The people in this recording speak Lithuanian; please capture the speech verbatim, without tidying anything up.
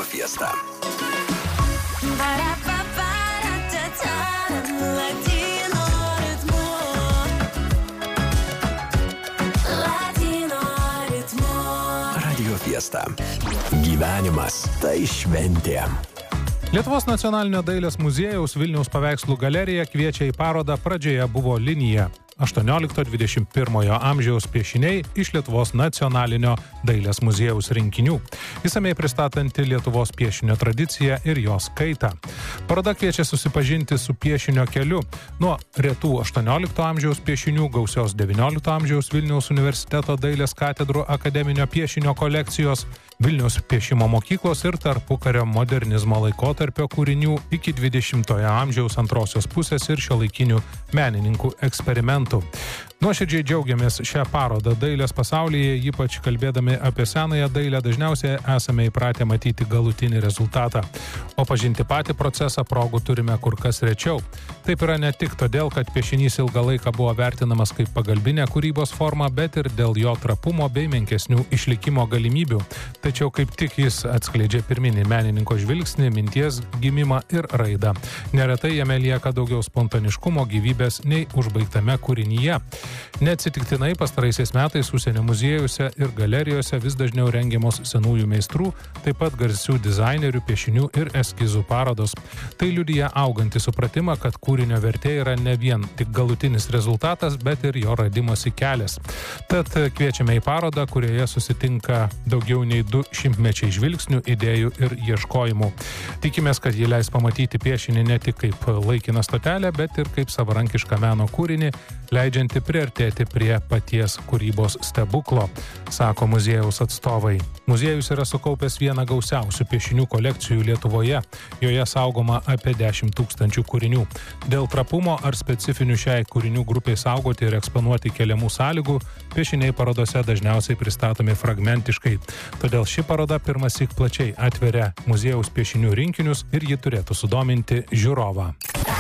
Fiesta. Radio Fiesta. Gyvenimas tai šventė. Lietuvos nacionalinio dailės muziejaus Vilniaus paveikslų galerija kviečia į parodą Pradžioje buvo linija. aštuoniolikto dvidešimt pirmojo amžiaus piešiniai iš Lietuvos nacionalinio dailės muziejaus rinkinių, išsamei pristatanti Lietuvos piešinio tradiciją ir jos kaitą. Paroda kviečia susipažinti su piešinio keliu nuo retų aštuoniolikto amžiaus piešinių, gausios devyniolikto amžiaus Vilniaus universiteto dailės katedrų akademinio piešinio kolekcijos, Vilniaus piešimo mokyklos ir tarpukario modernizmo laikotarpio kūrinių iki dvidešimtojo amžiaus antrosios pusės ir šiuolaikinių menininkų eksperimentų. Nuoširdžiai džiaugiamės šią parodą dailės pasaulyje, ypač kalbėdami apie senąją dailę, dažniausiai esame įpratę matyti galutinį rezultatą, o pažinti patį procesą progų turime kur kas rečiau. Taip yra ne tik todėl, kad piešinys ilgą laiką buvo vertinamas kaip pagalbinė kūrybos forma, bet ir dėl jo trapumo bei menkesnių išlikimo galimybių. Tačiau kaip tik jis atskleidžia pirminį menininko žvilgsnį, minties gimimą ir raidą. Neretai jame lieka daugiau spontaniškumo, gyvybės nei užbaigtame kūrinyje. Neatsitiktinai pastaraisiais metais užsienio muziejuose ir galerijose vis dažniau rengiamos senųjų meistrų, taip pat garsių dizainerių, piešinių ir eskizų parodos. Tai liudija augantį supratimą, kad kūrinio vertė yra ne vien tik galutinis rezultatas, bet ir jo radimosi kelias. Tad kviečiame į parodą, kurioje susitinka daugiau nei du šimtmečiai žvilgsnių, idėjų ir ieškojimų. Tikimės, kad jį leis pamatyti piešinį ne tik kaip laikiną stotelę, bet ir kaip savarankišką meno kūrinį, leidžianti priartėti prie paties kūrybos stebuklo, sako muziejaus atstovai. Muziejus yra sukaupęs vieną gausiausių piešinių kolekcijų Lietuvoje. Joje saugoma apie dešimt tūkstančių kūrinių. Dėl trapumo ar specifinių šiai kūrinių grupiai saugoti ir eksponuoti keliamų sąlygų, piešiniai parodose dažniausiai pristatomi fragmentiškai. Todėl ši paroda pirmąsyk plačiai atveria muziejaus piešinių rinkinius ir ji turėtų sudominti žiūrovą.